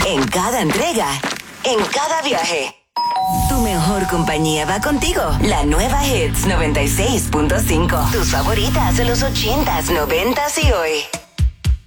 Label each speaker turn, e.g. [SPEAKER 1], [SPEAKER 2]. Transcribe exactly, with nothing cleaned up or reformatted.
[SPEAKER 1] En cada entrega, en cada viaje. Tu mejor compañía va contigo. La nueva Hits noventa y seis punto cinco. Tus favoritas de los ochentas, noventas y hoy.